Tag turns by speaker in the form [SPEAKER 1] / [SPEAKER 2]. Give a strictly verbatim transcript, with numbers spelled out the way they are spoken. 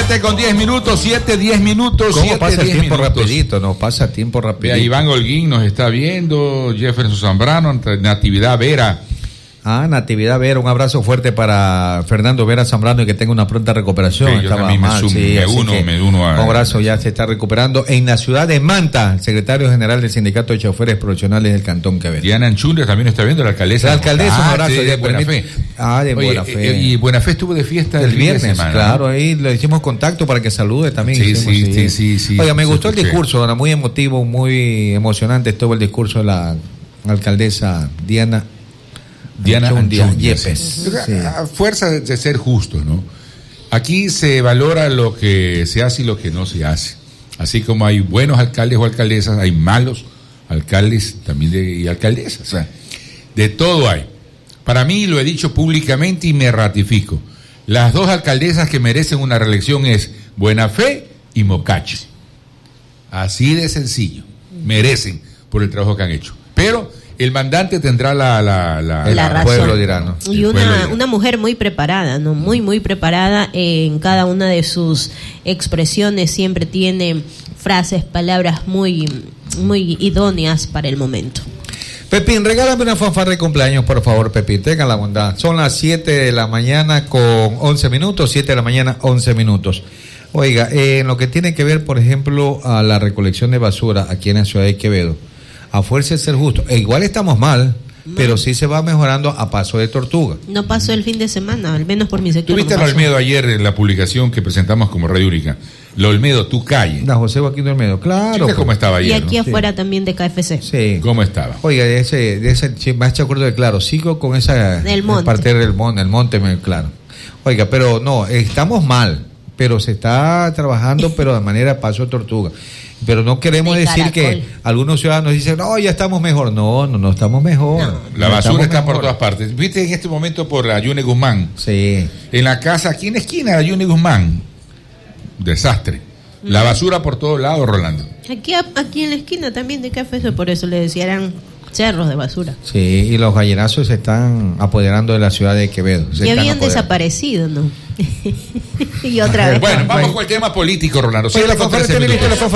[SPEAKER 1] siete con diez minutos, siete, diez minutos.
[SPEAKER 2] ¿Cómo
[SPEAKER 1] siete,
[SPEAKER 2] pasa el tiempo
[SPEAKER 1] minutos.
[SPEAKER 2] rapidito? No, pasa tiempo rapidito.
[SPEAKER 1] Vea, Iván Holguín nos está viendo, Jefferson Zambrano, Natividad Vera.
[SPEAKER 2] Ah, Natividad Vera, un abrazo fuerte para Fernando Vera Zambrano y que tenga una pronta recuperación.
[SPEAKER 1] Sí, yo
[SPEAKER 2] Estaba
[SPEAKER 1] también me
[SPEAKER 2] mal,
[SPEAKER 1] sumo,
[SPEAKER 2] sí,
[SPEAKER 1] me
[SPEAKER 2] así
[SPEAKER 1] uno,
[SPEAKER 2] que
[SPEAKER 1] me uno a-
[SPEAKER 2] un abrazo, ya se está recuperando. En la ciudad de Manta, el secretario general del Sindicato de Choferes Profesionales del Cantón Quevedo.
[SPEAKER 1] Diana Anchundia también está viendo, la alcaldesa.
[SPEAKER 2] La alcaldesa, un
[SPEAKER 1] ah,
[SPEAKER 2] abrazo,
[SPEAKER 1] sí, de
[SPEAKER 2] de
[SPEAKER 1] Buena
[SPEAKER 2] Buena-
[SPEAKER 1] Fe.
[SPEAKER 2] Ah, de
[SPEAKER 1] Oye,
[SPEAKER 2] Buena Fe.
[SPEAKER 1] eh, Y Buena Fe estuvo de fiesta el,
[SPEAKER 2] El
[SPEAKER 1] fin de
[SPEAKER 2] viernes,
[SPEAKER 1] semana,
[SPEAKER 2] claro,
[SPEAKER 1] ¿no?
[SPEAKER 2] ahí le hicimos contacto para que salude también.
[SPEAKER 1] Sí,
[SPEAKER 2] hicimos,
[SPEAKER 1] sí, sí, sí, sí,
[SPEAKER 2] Oiga, me
[SPEAKER 1] sí,
[SPEAKER 2] gustó el
[SPEAKER 1] escuché.
[SPEAKER 2] discurso, dona, muy emotivo, muy emocionante estuvo el discurso de la alcaldesa Diana
[SPEAKER 1] Diana
[SPEAKER 2] Anchundia
[SPEAKER 1] Anchundia,
[SPEAKER 2] Yepes.
[SPEAKER 1] sí.
[SPEAKER 2] Sí.
[SPEAKER 1] A fuerza de- de ser justos, ¿no? Aquí se valora lo que se hace y lo que no se hace. Así como hay buenos alcaldes o alcaldesas, hay malos alcaldes también de, y alcaldesas. O sea, de todo hay. Para mí, lo he dicho públicamente y me ratifico. Las dos alcaldesas que merecen una reelección es Buena Fe y Mocache. Así de sencillo. Merecen por el trabajo que han hecho. Pero el mandante tendrá la, la, la,
[SPEAKER 2] El
[SPEAKER 3] La razón.
[SPEAKER 2] pueblo dirá, ¿no?
[SPEAKER 3] Y
[SPEAKER 1] El pueblo
[SPEAKER 3] una,
[SPEAKER 1] dirá.
[SPEAKER 3] una mujer muy preparada, ¿no? Muy, muy preparada en cada una de sus expresiones. Siempre tiene frases, palabras muy, muy idóneas para el momento.
[SPEAKER 2] Pepín, regálame una fanfarra de cumpleaños, por favor, Pepín, tenga la bondad. Son las siete de la mañana con once minutos, siete de la mañana, once minutos. Oiga, eh, en lo que tiene que ver, por ejemplo, a la recolección de basura aquí en la ciudad de Quevedo, a fuerza de ser justo, e igual estamos mal, pero sí se va mejorando a paso de tortuga.
[SPEAKER 3] No pasó el fin de semana, al menos por mi sector.
[SPEAKER 1] ¿Tuviste
[SPEAKER 3] no
[SPEAKER 1] a
[SPEAKER 3] pasó.
[SPEAKER 1] Olmedo ayer en la publicación que presentamos como Radio Única? La Olmedo, tu calle.
[SPEAKER 2] La José Joaquín del Medio, claro.
[SPEAKER 1] ¿Viste cómo estaba
[SPEAKER 3] Y
[SPEAKER 1] ayer?
[SPEAKER 3] aquí
[SPEAKER 1] ¿no?
[SPEAKER 3] afuera también de K F C.
[SPEAKER 2] Sí.
[SPEAKER 1] ¿Cómo estaba?
[SPEAKER 2] Oiga, de ese, de ese, sí, más te acuerdo de claro, sigo con esa
[SPEAKER 3] Del monte.
[SPEAKER 2] parte del monte, el monte, me- claro. Oiga, pero no, estamos mal, pero se está trabajando, pero de manera paso de tortuga. Pero no queremos
[SPEAKER 3] De
[SPEAKER 2] decir
[SPEAKER 3] caracol.
[SPEAKER 2] que algunos ciudadanos dicen, no, ya estamos mejor. No, no, no estamos mejor.
[SPEAKER 3] No.
[SPEAKER 1] La
[SPEAKER 2] No
[SPEAKER 1] basura
[SPEAKER 2] estamos
[SPEAKER 1] está por
[SPEAKER 2] mejor.
[SPEAKER 1] todas partes. ¿Viste en este momento por la Yune Guzmán?
[SPEAKER 2] Sí.
[SPEAKER 1] En la casa, aquí en la esquina de Yune Guzmán. Desastre. La basura por todos lados, Rolando.
[SPEAKER 3] Aquí, aquí en la esquina también de K F C, por eso le decía, eran cerros de basura.
[SPEAKER 2] Sí, y los gallinazos se están apoderando de la ciudad de Quevedo. Se
[SPEAKER 3] Y
[SPEAKER 2] están
[SPEAKER 3] habían
[SPEAKER 2] apoderando.
[SPEAKER 3] desaparecido, ¿no? Y otra vez.
[SPEAKER 1] Bueno, vamos con el tema político, Rolando.
[SPEAKER 2] Oye, la fanfarra tiene listo, la fanfarra.